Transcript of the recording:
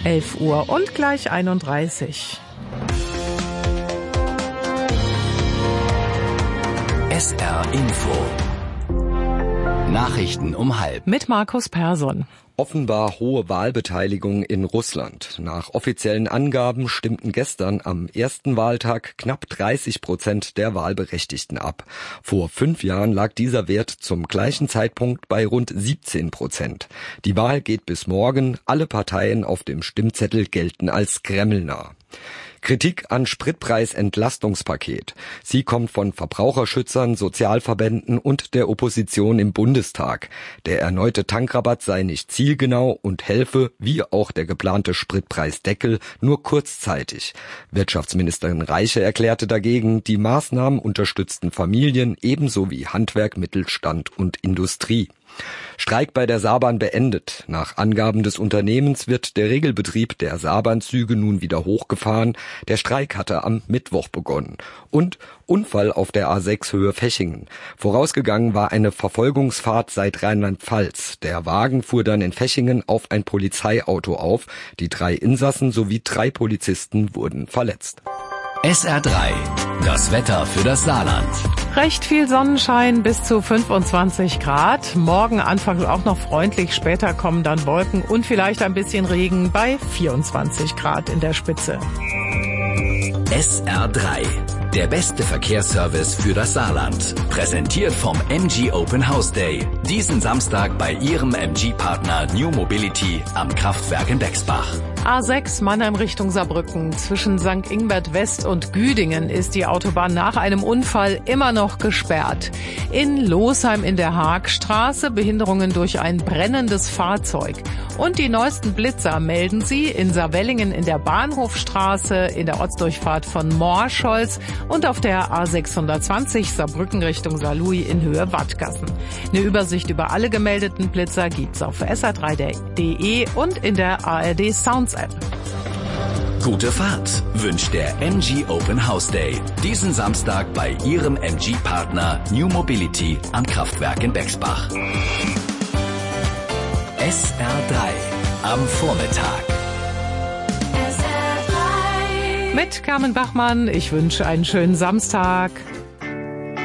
11 Uhr und gleich 31. SR Info. Nachrichten um 12:30. Mit Markus Persson. Offenbar hohe Wahlbeteiligung in Russland. Nach offiziellen Angaben stimmten gestern am ersten Wahltag knapp 30% der Wahlberechtigten ab. Vor 5 Jahren lag dieser Wert zum gleichen Zeitpunkt bei rund 17%. Die Wahl geht bis morgen. Alle Parteien auf dem Stimmzettel gelten als kremlnah. Kritik an Spritpreisentlastungspaket. Sie kommt von Verbraucherschützern, Sozialverbänden und der Opposition im Bundestag. Der erneute Tankrabatt sei nicht zielgenau und helfe, wie auch der geplante Spritpreisdeckel, nur kurzzeitig. Wirtschaftsministerin Reiche erklärte dagegen, die Maßnahmen unterstützten Familien ebenso wie Handwerk, Mittelstand und Industrie. Streik bei der Saarbahn beendet. Nach Angaben des Unternehmens wird der Regelbetrieb der Saarbahnzüge nun wieder hochgefahren. Der Streik hatte am Mittwoch begonnen. Und Unfall auf der A6 Höhe Fechingen. Vorausgegangen war eine Verfolgungsfahrt seit Rheinland-Pfalz. Der Wagen fuhr dann in Fechingen auf ein Polizeiauto auf. Die 3 Insassen sowie 3 Polizisten wurden verletzt. SR3, das Wetter für das Saarland. Recht viel Sonnenschein, bis zu 25 Grad. Morgen anfangs auch noch freundlich, später kommen dann Wolken und vielleicht ein bisschen Regen bei 24 Grad in der Spitze. SR3, der beste Verkehrsservice für das Saarland. Präsentiert vom MG Open House Day. Diesen Samstag bei Ihrem MG-Partner New Mobility am Kraftwerk in Bexbach. A6 Mannheim Richtung Saarbrücken. Zwischen St. Ingbert West und Güdingen ist die Autobahn nach einem Unfall immer noch gesperrt. In Losheim in der Haagstraße Behinderungen durch ein brennendes Fahrzeug. Und die neuesten Blitzer melden sie in Saarwellingen in der Bahnhofstraße, in der Ortsdurchfahrt von Morscholz und auf der A620 Saarbrücken Richtung Saarlouis in Höhe Wattgassen. Eine Übersicht über alle gemeldeten Blitzer gibt's auf sr3.de und in der ARD Sounds App. Gute Fahrt wünscht der MG Open House Day. Diesen Samstag bei Ihrem MG-Partner New Mobility am Kraftwerk in Bexbach. SR3 am Vormittag. Mit Carmen Bachmann, ich wünsche einen schönen Samstag.